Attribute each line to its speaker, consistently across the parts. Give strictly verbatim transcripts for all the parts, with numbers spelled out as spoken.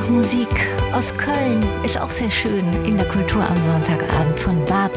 Speaker 1: Musik aus Köln ist auch sehr schön in der Kultur am Sonntagabend von Bab.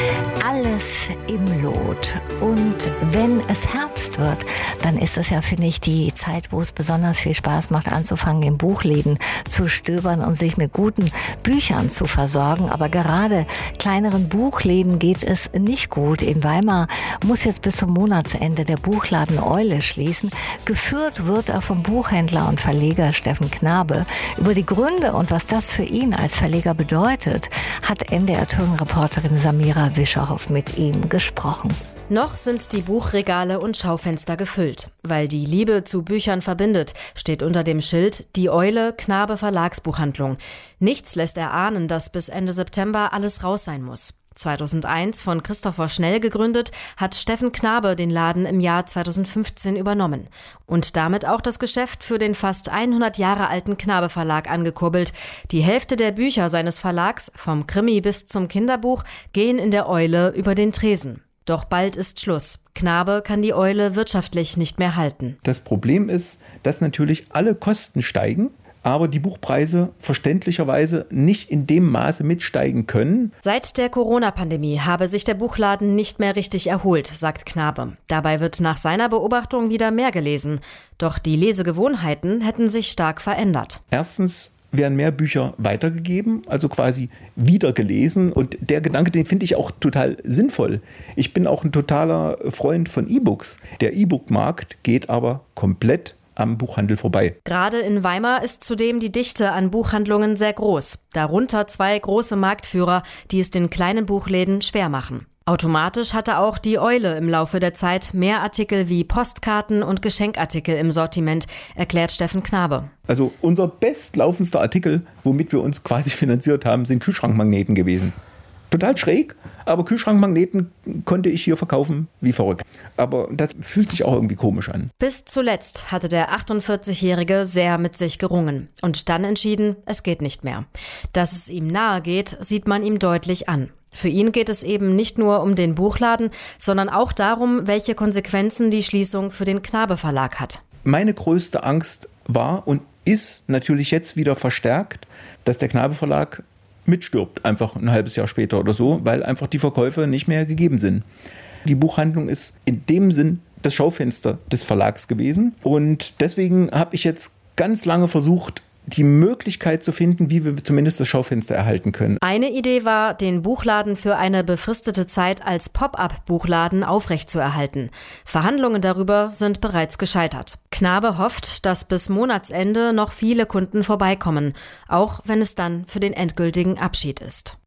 Speaker 1: Alles im Lot. Und wenn es Herbst wird, dann ist es ja, finde ich, die Zeit, wo es besonders viel Spaß macht, anzufangen, in Buchläden zu stöbern und sich mit guten Büchern zu versorgen. Aber gerade kleineren Buchläden geht es nicht gut. In Weimar muss jetzt bis zum Monatsende der Buchladen Eule schließen. Geführt wird er vom Buchhändler und Verleger Steffen Knabe. Über die Gründe und was das für ihn als Verleger bedeutet, hat N D R-Tourenreporterin Samira Wischerhoff mit ihm gesprochen.
Speaker 2: Noch sind die Buchregale und Schaufenster gefüllt. Weil die Liebe zu Büchern verbindet, steht unter dem Schild Die Eule Knabe Verlagsbuchhandlung. Nichts lässt erahnen, dass bis Ende September alles raus sein muss. zweitausendeins von Christopher Schnell gegründet, hat Steffen Knabe den Laden im Jahr zweitausendfünfzehn übernommen. Und damit auch das Geschäft für den fast hundert Jahre alten Knabe Verlag angekurbelt. Die Hälfte der Bücher seines Verlags, vom Krimi bis zum Kinderbuch, gehen in der Eule über den Tresen. Doch bald ist Schluss. Knabe kann die Eule wirtschaftlich nicht mehr halten.
Speaker 3: Das Problem ist, dass natürlich alle Kosten steigen, aber die Buchpreise verständlicherweise nicht in dem Maße mitsteigen können.
Speaker 2: Seit der Corona-Pandemie habe sich der Buchladen nicht mehr richtig erholt, sagt Knabe. Dabei wird nach seiner Beobachtung wieder mehr gelesen. Doch die Lesegewohnheiten hätten sich stark verändert.
Speaker 3: Erstens werden mehr Bücher weitergegeben, also quasi wieder gelesen. Und der Gedanke, den finde ich auch total sinnvoll. Ich bin auch ein totaler Freund von E-Books. Der E-Book-Markt geht aber komplett am Buchhandel vorbei.
Speaker 2: Gerade in Weimar ist zudem die Dichte an Buchhandlungen sehr groß. Darunter zwei große Marktführer, die es den kleinen Buchläden schwer machen. Automatisch hatte auch die Eule im Laufe der Zeit mehr Artikel wie Postkarten und Geschenkartikel im Sortiment, erklärt Steffen Knabe.
Speaker 3: Also unser bestlaufendster Artikel, womit wir uns quasi finanziert haben, sind Kühlschrankmagneten gewesen. Total schräg, aber Kühlschrankmagneten konnte ich hier verkaufen wie verrückt. Aber das fühlt sich auch irgendwie komisch an.
Speaker 2: Bis zuletzt hatte der achtundvierzigjährige sehr mit sich gerungen und dann entschieden, es geht nicht mehr. Dass es ihm nahe geht, sieht man ihm deutlich an. Für ihn geht es eben nicht nur um den Buchladen, sondern auch darum, welche Konsequenzen die Schließung für den Knabe Verlag hat.
Speaker 3: Meine größte Angst war und ist natürlich jetzt wieder verstärkt, dass der Knabe Verlag mitstirbt, einfach ein halbes Jahr später oder so, weil einfach die Verkäufe nicht mehr gegeben sind. Die Buchhandlung ist in dem Sinn das Schaufenster des Verlags gewesen und deswegen habe ich jetzt ganz lange versucht, die Möglichkeit zu finden, wie wir zumindest das Schaufenster erhalten können.
Speaker 2: Eine Idee war, den Buchladen für eine befristete Zeit als Pop-up-Buchladen aufrechtzuerhalten. Verhandlungen darüber sind bereits gescheitert. Knabe hofft, dass bis Monatsende noch viele Kunden vorbeikommen, auch wenn es dann für den endgültigen Abschied ist.